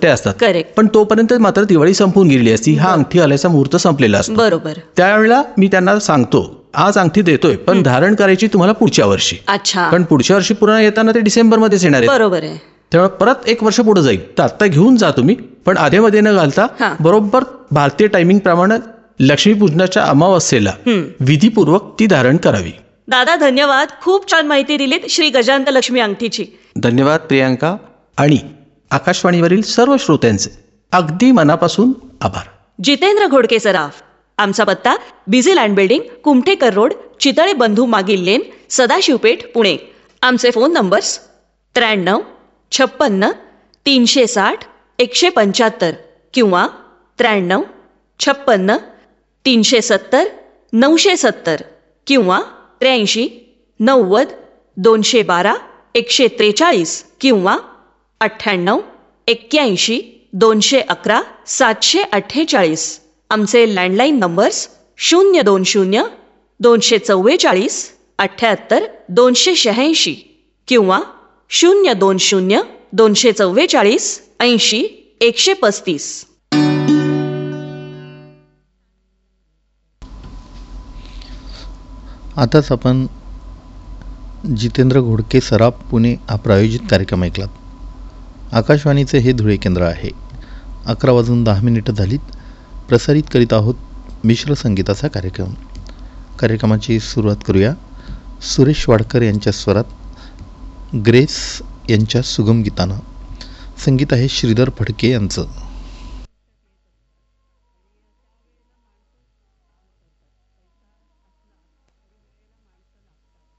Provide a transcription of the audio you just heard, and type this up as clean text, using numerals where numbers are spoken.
त्या असतात. करेक्ट. पण तोपर्यंत मात्र दिवाळी संपून गेलेली असती, हा अंगठी घालायचा मुहूर्त संपलेला असतो. बरोबर. त्यावेळेला मी त्यांना सांगतो, आज अंगठी देतोय पण धारण करायची तुम्हाला पुढच्या वर्षी. अच्छा. कारण पुढच्या वर्षी पुन्हा येताना ते डिसेंबरमध्येच येणार आहे. बरोबर आहे. तेव्हा परत 1 वर्ष पुढे जाईल. तर आता घेऊन जा तुम्ही, पण आधेमध्ये न घालता बरोबर भारतीय टायमिंग प्रमाणे लक्ष्मीपूजनाच्या अमावस्येला विधीपूर्वक ती धारण करावी. दादा धन्यवाद, खूप छान माहिती दिलीत श्री गजानन लक्ष्मी अंगठीची. धन्यवाद प्रियांका आणि आकाशवाणीवरील सर्व श्रोत्यांचे अगदी मनापासून आभार. जितेंद्र घोडके सराफ. आमचा पत्ता busy land building, Kumthekar road, Chitale बंधू मागील लेन, सदाशिवपेठ, पुणे. आमचे फोन नंबर्स 93 56 360 175 किंवा 93 56 370 970 किंवा 83 90 212 143 किंवा 98 81 211 748. आमचे लँडलाईन नंबर्स 020 244 78 286 किंवा 020 244 80 135. आताच आपण जितेंद्र घोडके सराफ पुणे हा प्रायोजित कार्यक्रम ऐकलात. आकाशवाणीचे हे धुळे केंद्र आहे. 11:10 झालीत. प्रसारित करीत आहोत मिश्र संगीताचा कार्यक्रम. कार्यक्रमाची सुरुवात करूया सुरेश वाडकर यांच्या स्वरात ग्रेस यांच्या सुगम गीतानं. संगीत आहे श्रीधर फडके यांचं.